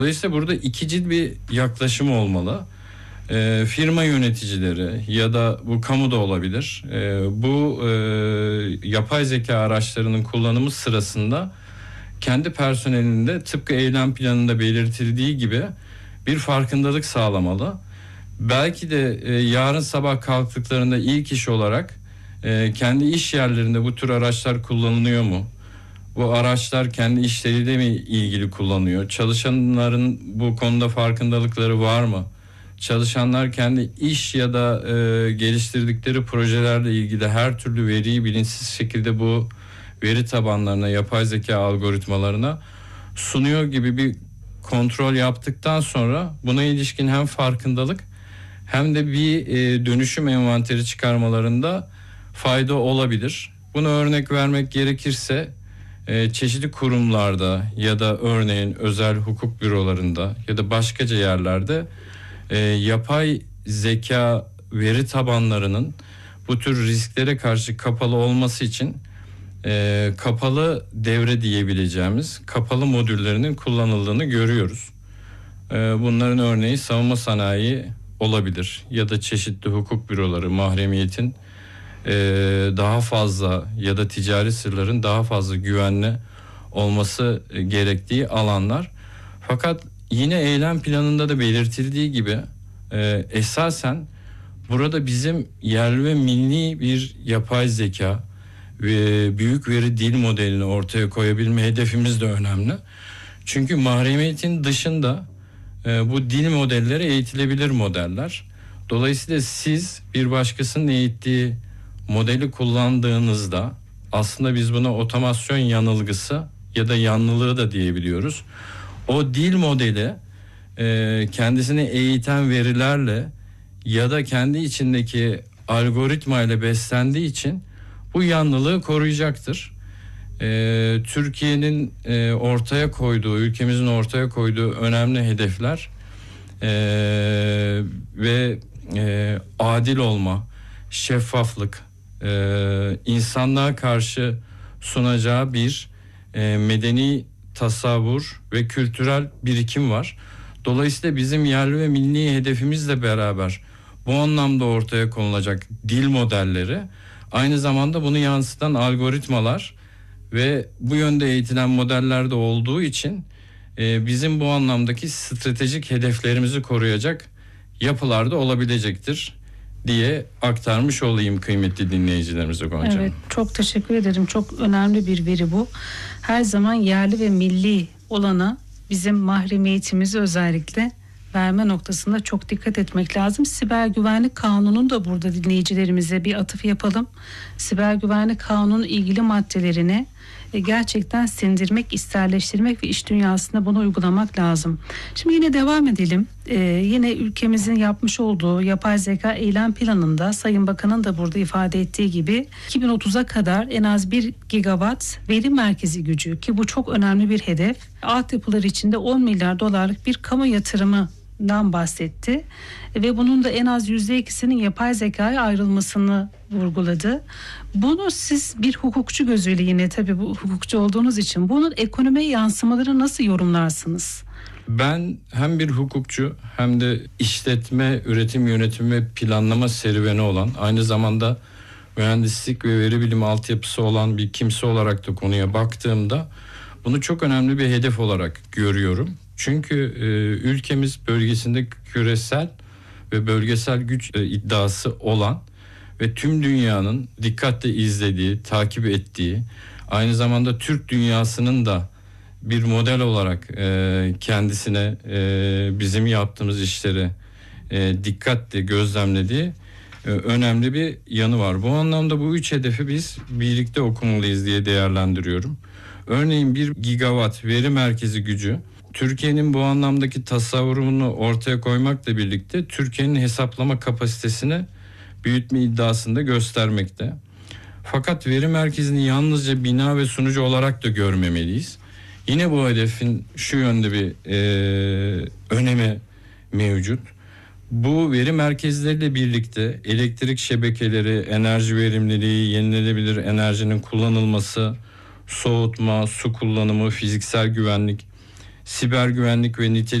Dolayısıyla burada ikicil bir yaklaşım olmalı. Firma yöneticileri ya da bu kamu da olabilir. Bu yapay zeka araçlarının kullanımı sırasında kendi personelinde tıpkı eylem planında belirtildiği gibi bir farkındalık sağlamalı. Belki de yarın sabah kalktıklarında ilk iş olarak kendi iş yerlerinde bu tür araçlar kullanılıyor mu? Bu araçlar kendi işleriyle mi ilgili kullanıyor? Çalışanların bu konuda farkındalıkları var mı? Çalışanlar kendi iş ya da geliştirdikleri projelerle ilgili her türlü veriyi bilinçsiz şekilde bu veri tabanlarına, yapay zeka algoritmalarına sunuyor gibi bir kontrol yaptıktan sonra buna ilişkin hem farkındalık hem de bir dönüşüm envanteri çıkarmalarında fayda olabilir. Bunu örnek vermek gerekirse çeşitli kurumlarda ya da örneğin özel hukuk bürolarında ya da başkaca yerlerde yapay zeka veri tabanlarının bu tür risklere karşı kapalı olması için kapalı devre diyebileceğimiz kapalı modüllerinin kullanıldığını görüyoruz. Bunların örneği savunma sanayi olabilir ya da çeşitli hukuk büroları, mahremiyetin daha fazla ya da ticari sırların daha fazla güvenli olması gerektiği alanlar. Fakat yine eylem planında da belirtildiği gibi esasen burada bizim yerli ve milli bir yapay zeka ve büyük veri dil modelini ortaya koyabilme hedefimiz de önemli. Çünkü mahremiyetin dışında bu dil modelleri eğitilebilir modeller. Dolayısıyla siz bir başkasının eğittiği modeli kullandığınızda aslında biz buna otomasyon yanılgısı ya da yanlılığı da diyebiliyoruz. O dil modeli kendisini eğiten verilerle ya da kendi içindeki algoritma ile beslendiği için bu yanlılığı koruyacaktır. Türkiye'nin ortaya koyduğu, ülkemizin ortaya koyduğu önemli hedefler ve adil olma, şeffaflık, insanlığa karşı sunacağı bir medeni tasavvur ve kültürel birikim var. Dolayısıyla bizim yerli ve milli hedefimizle beraber bu anlamda ortaya konulacak dil modelleri, aynı zamanda bunu yansıtan algoritmalar ve bu yönde eğitilen modeller de olduğu için bizim bu anlamdaki stratejik hedeflerimizi koruyacak yapılarda olabilecektir diye aktarmış olayım kıymetli dinleyicilerimize Gonca. Evet, çok teşekkür ederim. Çok önemli bir veri bu. Her zaman yerli ve milli olana bizim mahremiyetimizi özellikle verme noktasında çok dikkat etmek lazım. Siber Güvenlik Kanunu'nun da burada dinleyicilerimize bir atıf yapalım. Siber Güvenlik Kanunu'nun ilgili maddelerini gerçekten sindirmek, isterleştirmek ve iş dünyasında bunu uygulamak lazım. Şimdi yine devam edelim. Yine ülkemizin yapmış olduğu yapay zeka eylem planında Sayın Bakan'ın da burada ifade ettiği gibi 2030'a kadar en az 1 gigawatt veri merkezi gücü, ki bu çok önemli bir hedef. Altyapılar içinde 10 milyar dolarlık bir kamu yatırımından bahsetti ve bunun da en az %2'sinin yapay zekaya ayrılmasını vurguladı. Bunu siz bir hukukçu gözüyle, yine tabii bu hukukçu olduğunuz için, bunun ekonomiye yansımaları nasıl yorumlarsınız? Ben hem bir hukukçu hem de işletme, üretim, yönetim ve planlama serüveni olan, aynı zamanda mühendislik ve veri bilimi altyapısı olan bir kimse olarak da konuya baktığımda bunu çok önemli bir hedef olarak görüyorum. Çünkü ülkemiz bölgesinde küresel ve bölgesel güç iddiası olan ve tüm dünyanın dikkatle izlediği, takip ettiği, aynı zamanda Türk dünyasının da bir model olarak kendisine bizim yaptığımız işleri dikkatle gözlemlediği önemli bir yanı var. Bu anlamda bu üç hedefi biz birlikte okumalıyız diye değerlendiriyorum. Örneğin 1 gigawatt veri merkezi gücü Türkiye'nin bu anlamdaki tasavvurunu ortaya koymakla birlikte Türkiye'nin hesaplama kapasitesini büyütme iddiasında göstermekte. Fakat veri merkezini yalnızca bina ve sunucu olarak da görmemeliyiz. Yine bu hedefin şu yönde bir önemi mevcut. Bu veri merkezleriyle birlikte elektrik şebekeleri, enerji verimliliği, yenilenebilir enerjinin kullanılması, soğutma, su kullanımı, fiziksel güvenlik, siber güvenlik ve nitelik